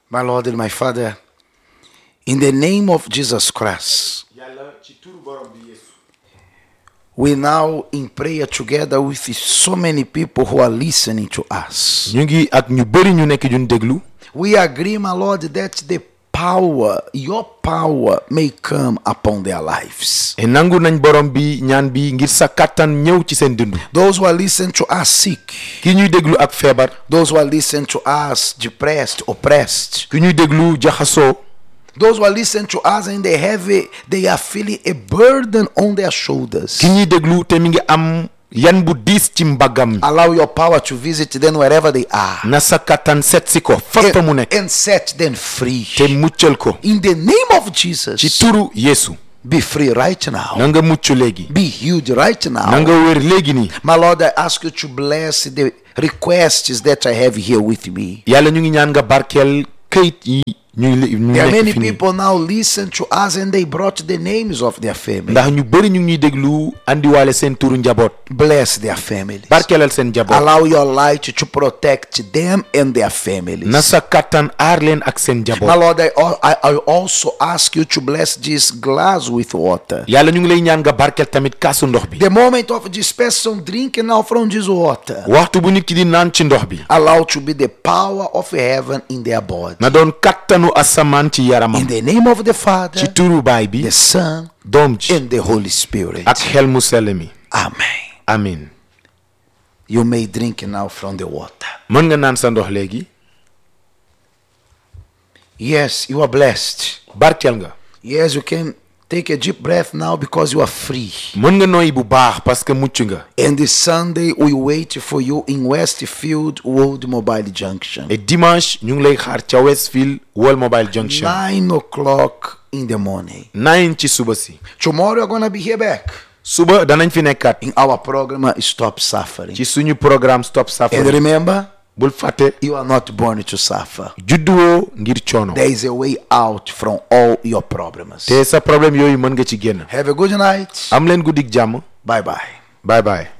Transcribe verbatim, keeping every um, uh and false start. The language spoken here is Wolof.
My Lord and my Father, in the name of Jesus Christ, we now in prayer together with so many people who are listening to us. We agree, my Lord, that the power, your power may come upon their lives. Those who are listening to us sick, those who are listening to us depressed, oppressed, those who are listening to us and they have a, they are feeling a burden on their shoulders. Allow your power to visit them wherever they are. And, and set them free. In the name of Jesus. Be free right now. Be healed right now. My Lord, I ask you to bless the requests that I have here with me. There are many people now listen to us and they brought the names of their family. Bless their families. Allow your light to protect them and their families. My Lord, I, I, I also ask you to bless this glass with water. The moment of this person drinking now from this water, allow to be the power of heaven in their body. In the name of the Father, the Son, and the Holy Spirit. Amen. Amen. You may drink now from the water. Yes, you are blessed. Yes, you can take a deep breath now because you are free. And this Sunday we wait for you in Westfield World Mobile Junction. Nine o'clock in the morning. Tomorrow you're gonna be here back. In our program Stop Suffering. And remember, you are not born to suffer. There is a way out from all your problems. Have a good night. Bye bye. Bye bye. Bye bye.